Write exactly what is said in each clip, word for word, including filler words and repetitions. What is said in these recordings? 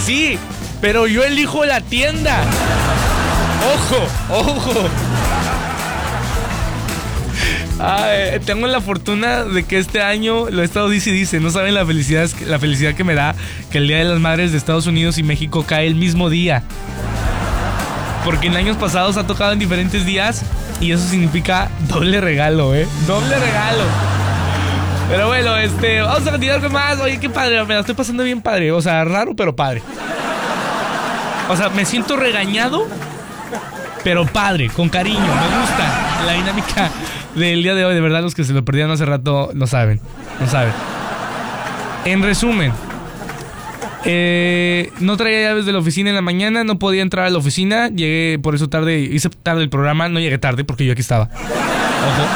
Sí, pero yo elijo la tienda. Ojo, ojo. Ay, tengo la fortuna de que este año lo he estado dice y dice. No saben la felicidad, la felicidad que me da que el Día de las Madres de Estados Unidos y México cae el mismo día. Porque en años pasados ha tocado en diferentes días y eso significa doble regalo, ¿eh? Doble regalo. Pero bueno, este, vamos a continuar con más. Oye, qué padre, me la estoy pasando bien padre. O sea, raro, pero padre. O sea, me siento regañado, pero padre, con cariño. Me gusta la dinámica del día de hoy. De verdad, los que se lo perdieron hace rato no saben. No saben. En resumen, eh, no traía llaves de la oficina en la mañana. No podía entrar a la oficina. Llegué por eso tarde. Hice tarde el programa. No llegué tarde porque yo aquí estaba. Ojo.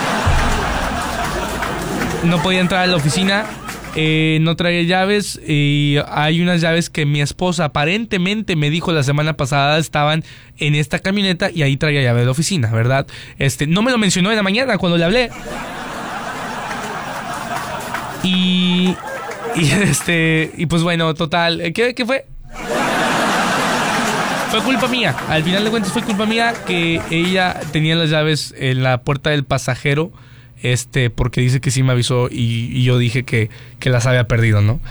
No podía entrar a la oficina. Eh, no traía llaves y hay unas llaves que mi esposa aparentemente me dijo la semana pasada estaban en esta camioneta y ahí traía llave de la oficina, ¿verdad? Este, no me lo mencionó en la mañana cuando le hablé. Y, y este, y pues bueno, total, ¿qué, qué fue? Fue culpa mía, al final de cuentas fue culpa mía que ella tenía las llaves en la puerta del pasajero. Este, porque dice que sí me avisó y, y yo dije que, que las había perdido, ¿no? Um.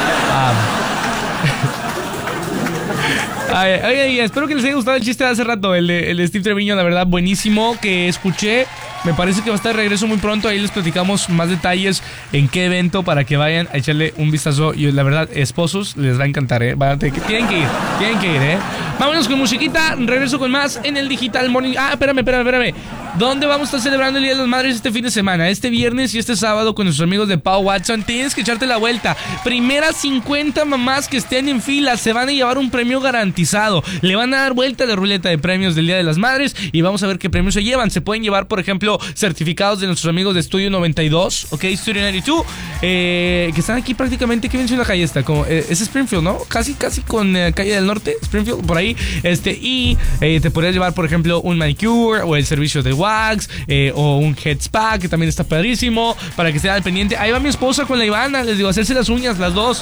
Ay, ay, espero que les haya gustado el chiste de hace rato, el de, el de Steve Treviño, la verdad, buenísimo, que escuché. Me parece que va a estar de regreso muy pronto. Ahí les platicamos más detalles en qué evento para que vayan a echarle un vistazo. Y la verdad, esposos, les va a encantar, ¿eh? Tienen que ir, tienen que ir, ¿eh? Vámonos con musiquita. Regreso con más en el Digital Morning. Ah, espérame, espérame, espérame. ¿Dónde vamos a estar celebrando el Día de las Madres este fin de semana? Este viernes y este sábado con nuestros amigos de Pau Watson. Tienes que echarte la vuelta. Primeras cincuenta mamás que estén en fila se van a llevar un premio garantizado. Le van a dar vuelta de ruleta de premios del Día de las Madres y vamos a ver qué premios se llevan. Se pueden llevar, por ejemplo, certificados de nuestros amigos de Estudio noventa y dos, ok, Studio noventa y dos, eh, que están aquí prácticamente. ¿Qué menciona la calle esta? Como, eh, es Springfield, ¿no? Casi, casi con eh, calle del norte, Springfield, por ahí. Este, y eh, te podrías llevar, por ejemplo, un manicure o el servicio de wax, eh, o un head spa, que también está padrísimo, para que estén al pendiente. Ahí va mi esposa con la Ivana, les digo, hacerse las uñas, las dos.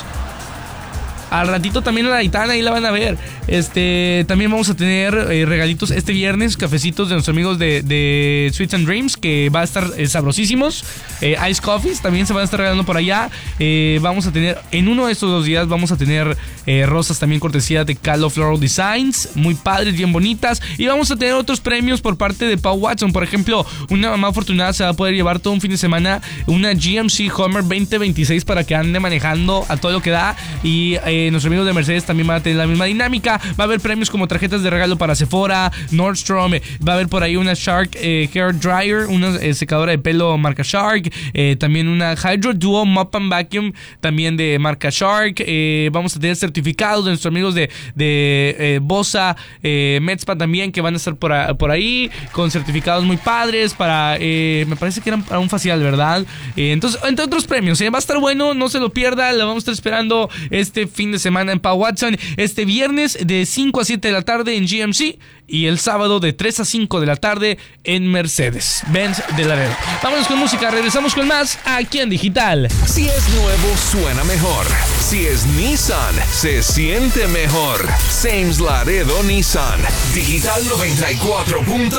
Al ratito también a la Aitana, ahí la van a ver. Este, también vamos a tener eh, regalitos este viernes, cafecitos de nuestros amigos de, de Sweets and Dreams, que va a estar eh, sabrosísimos. Eh, Ice Coffees también se van a estar regalando por allá. Eh, vamos a tener, en uno de estos dos días, vamos a tener eh, rosas también cortesía de Calo Floral Designs, muy padres, bien bonitas. Y vamos a tener otros premios por parte de Pau Watson. Por ejemplo, una mamá afortunada se va a poder llevar todo un fin de semana una G M C Hummer veinte veintiséis para que ande manejando a todo lo que da. Y eh, nuestros amigos de Mercedes también van a tener la misma dinámica. Va a haber premios como tarjetas de regalo para Sephora, Nordstrom. Va a haber por ahí una Shark eh, Hair Dryer, una eh, secadora de pelo marca Shark. Eh, también una Hydro Duo Mop and Vacuum también de marca Shark. Eh, vamos a tener certificados de nuestros amigos de, de eh, Bossa, eh, Metspa también, que van a estar por, a, por ahí con certificados muy padres para, eh, me parece que eran para un facial, ¿verdad? Eh, entonces, entre otros premios. Eh, va a estar bueno, no se lo pierda. Lo vamos a estar esperando este fin de semana en Pau Watson, este viernes de cinco a siete de la tarde en G M C y el sábado de tres a cinco de la tarde en Mercedes-Benz de Laredo. Vámonos con música, regresamos con más aquí en Digital. Si es nuevo, suena mejor. Si es Nissan, se siente mejor. Sames Laredo Nissan. Digital noventa y cuatro punto